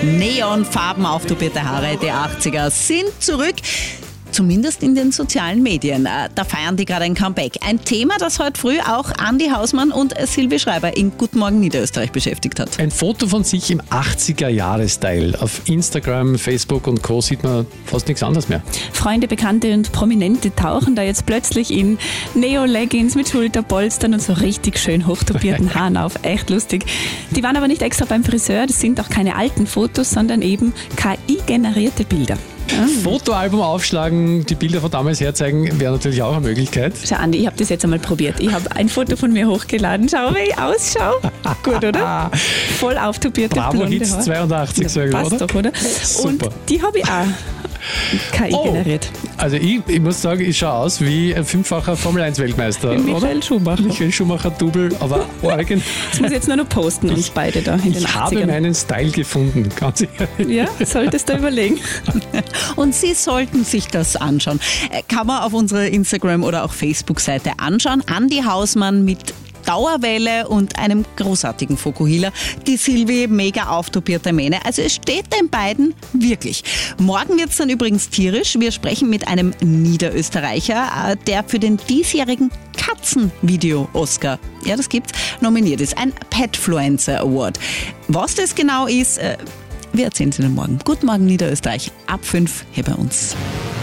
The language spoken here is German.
Neonfarben auftopierte Haare, die 80er sind zurück. Zumindest in den sozialen Medien. Da feiern die gerade ein Comeback. Ein Thema, das heute früh auch Andi Hausmann und Silvi Schreiber in Guten Morgen Niederösterreich beschäftigt hat. Ein Foto von sich im 80er-Jahre-Style. Auf Instagram, Facebook und Co. sieht man fast nichts anderes mehr. Freunde, Bekannte und Prominente tauchen da jetzt plötzlich in Neo-Leggings mit Schulterpolstern und so richtig schön hochtopierten Haaren auf. Echt lustig. Die waren aber nicht extra beim Friseur. Das sind auch keine alten Fotos, sondern eben KI-generierte Bilder. Fotoalbum aufschlagen, die Bilder von damals herzeigen, wäre natürlich auch eine Möglichkeit. Schau, Andi, ich habe das jetzt einmal probiert. Ich habe ein Foto von mir hochgeladen. Schau, wie ich ausschaue. Gut, oder? Voll auftopierte Bravo blonde Hits Haare. 82, sage ich, passt oder? doch, oder? Super. Und die habe ich auch KI generiert. Also ich muss sagen, ich schaue aus wie ein fünffacher Formel-1-Weltmeister, Michael oder? Schumacher. Michael Schumacher, Double, aber original. Das muss ich jetzt nur noch posten, uns beide da in den Ich 80ern. habe meinen Style gefunden, ganz ehrlich. Ja, solltest du überlegen. Und Sie sollten sich das anschauen. Kann man auf unserer Instagram- oder auch Facebook-Seite anschauen. Andi Hausmann mit Dauerwelle und einem großartigen Fokuhila. Die Silvi, mega auftopierte Mähne. Also es steht den beiden wirklich. Morgen wird es dann übrigens tierisch. Wir sprechen mit einem Niederösterreicher, der für den diesjährigen Katzenvideo-Oscar, ja das gibt's, nominiert ist. Ein Petfluencer Award. Was das genau ist, wir erzählen es Ihnen morgen. Guten Morgen Niederösterreich, ab 5 hier bei uns.